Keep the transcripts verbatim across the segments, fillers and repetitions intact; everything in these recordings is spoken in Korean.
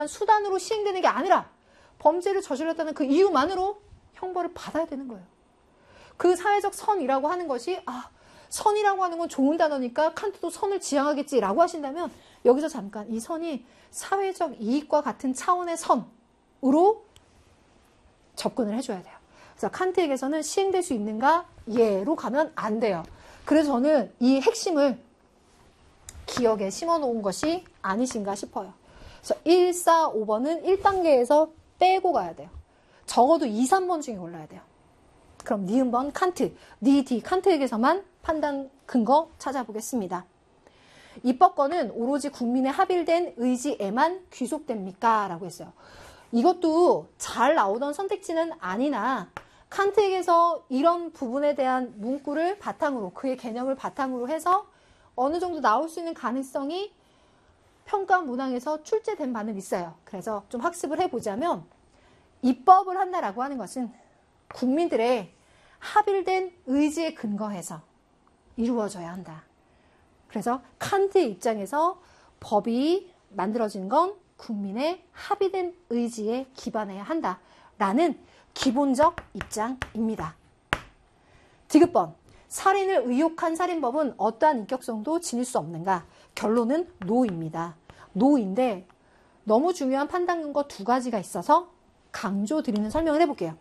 수단으로 시행되는 게 아니라 범죄를 저질렀다는 그 이유만으로 형벌을 받아야 되는 거예요. 그 사회적 선이라고 하는 것이 아 선이라고 하는 건 좋은 단어니까 칸트도 선을 지향하겠지라고 하신다면 여기서 잠깐 이 선이 사회적 이익과 같은 차원의 선으로 접근을 해줘야 돼요. 그래서 칸트에게서는 시행될 수 있는가? 예로 가면 안 돼요. 그래서 저는 이 핵심을 기억에 심어놓은 것이 아니신가 싶어요. 그래서 일, 사, 오 번은 일 단계에서 빼고 가야 돼요. 적어도 이, 삼 번 중에 골라야 돼요. 그럼 니은 번 칸트, 니, 디 칸트에게서만 판단 근거 찾아보겠습니다. 입법권은 오로지 국민의 합일된 의지에만 귀속됩니까? 라고 했어요. 이것도 잘 나오던 선택지는 아니나 칸트에게서 이런 부분에 대한 문구를 바탕으로 그의 개념을 바탕으로 해서 어느 정도 나올 수 있는 가능성이 평가 문항에서 출제된 바는 있어요. 그래서 좀 학습을 해보자면 입법을 한다라고 하는 것은 국민들의 합일된 의지에 근거해서 이루어져야 한다. 그래서 칸트의 입장에서 법이 만들어진 건 국민의 합의된 의지에 기반해야 한다라는 기본적 입장입니다. 디귿번, 살인을 의혹한 살인법은 어떠한 인격성도 지닐 수 없는가? 결론은 노입니다. 노인데 너무 중요한 판단 근거 두 가지가 있어서 강조드리는 설명을 해볼게요.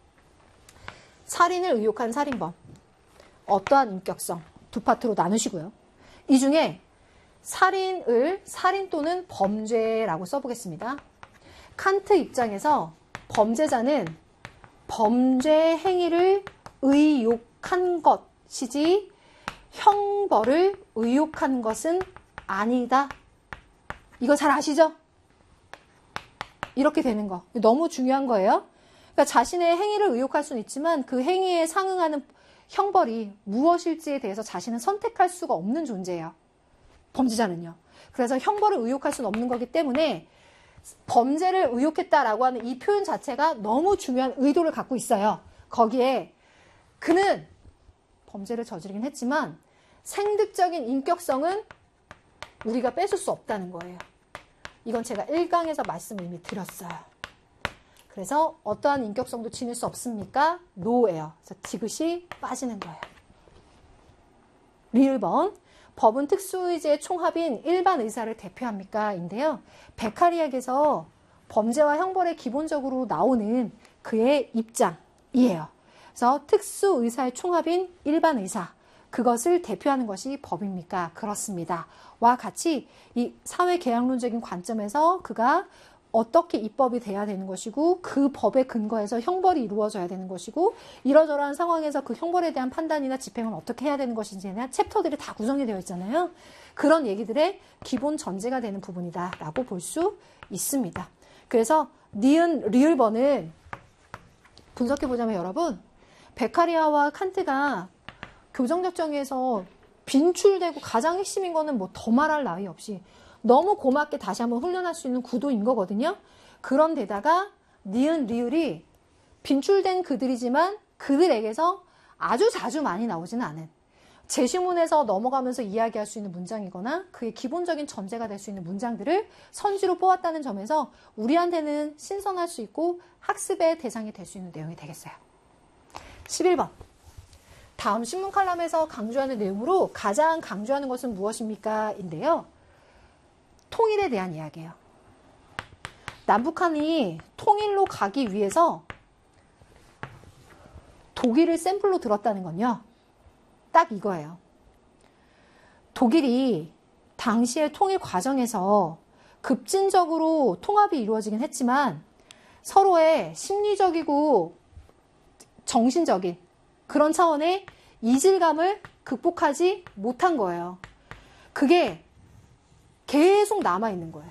살인을 의혹한 살인법, 어떠한 인격성 두 파트로 나누시고요. 이 중에 살인을 살인 또는 범죄라고 써보겠습니다. 칸트 입장에서 범죄자는 범죄 행위를 의혹한 것이지 형벌을 의혹한 것은 아니다. 이거 잘 아시죠? 이렇게 되는 거. 너무 중요한 거예요. 그러니까 자신의 행위를 의혹할 수는 있지만 그 행위에 상응하는 형벌이 무엇일지에 대해서 자신은 선택할 수가 없는 존재예요. 범죄자는요. 그래서 형벌을 의혹할 수는 없는 거기 때문에 범죄를 의혹했다라고 하는 이 표현 자체가 너무 중요한 의도를 갖고 있어요. 거기에 그는 범죄를 저지르긴 했지만 생득적인 인격성은 우리가 뺏을 수 없다는 거예요. 이건 제가 일 강에서 말씀을 이미 드렸어요. 그래서 어떠한 인격성도 지닐 수 없습니까? 노예요. 그래서 디귿이 빠지는 거예요. 일 번, 법은 특수의제의 총합인 일반 의사를 대표합니까? 인데요. 베카리악에서 범죄와 형벌에 기본적으로 나오는 그의 입장이에요. 그래서 특수의사의 총합인 일반 의사, 그것을 대표하는 것이 법입니까? 그렇습니다. 와 같이 이 사회계약론적인 관점에서 그가 어떻게 입법이 돼야 되는 것이고 그 법에 근거해서 형벌이 이루어져야 되는 것이고 이러저러한 상황에서 그 형벌에 대한 판단이나 집행은 어떻게 해야 되는 것인지에 대한 챕터들이 다 구성이 되어 있잖아요. 그런 얘기들의 기본 전제가 되는 부분이다라고 볼 수 있습니다. 그래서 니은, 리을번은 분석해보자면 여러분, 베카리아와 칸트가 교정적 정의에서 빈출되고 가장 핵심인 거는 뭐 더 말할 나위 없이 너무 고맙게 다시 한번 훈련할 수 있는 구도인 거거든요. 그런데다가 니은, 리을이 빈출된 그들이지만 그들에게서 아주 자주 많이 나오지는 않은 제시문에서 넘어가면서 이야기할 수 있는 문장이거나 그의 기본적인 전제가 될 수 있는 문장들을 선지로 뽑았다는 점에서 우리한테는 신선할 수 있고 학습의 대상이 될 수 있는 내용이 되겠어요. 십일 번. 다음 신문 칼럼에서 강조하는 내용으로 가장 강조하는 것은 무엇입니까? 인데요. 통일에 대한 이야기예요. 남북한이 통일로 가기 위해서 독일을 샘플로 들었다는 건요. 딱 이거예요. 독일이 당시의 통일 과정에서 급진적으로 통합이 이루어지긴 했지만 서로의 심리적이고 정신적인 그런 차원의 이질감을 극복하지 못한 거예요. 그게 계속 남아있는 거예요.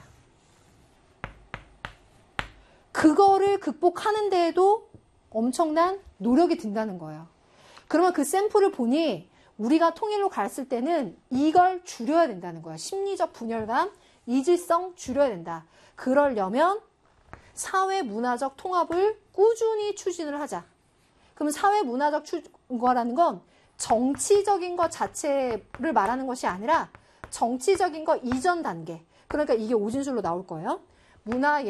그거를 극복하는 데에도 엄청난 노력이 든다는 거예요. 그러면 그 샘플을 보니 우리가 통일로 갔을 때는 이걸 줄여야 된다는 거예요. 심리적 분열감, 이질성 줄여야 된다. 그러려면 사회 문화적 통합을 꾸준히 추진을 하자. 그럼 사회 문화적 거라는 건 정치적인 것 자체를 말하는 것이 아니라 정치적인 것 이전 단계. 그러니까 이게 오진술로 나올 거예요. 문화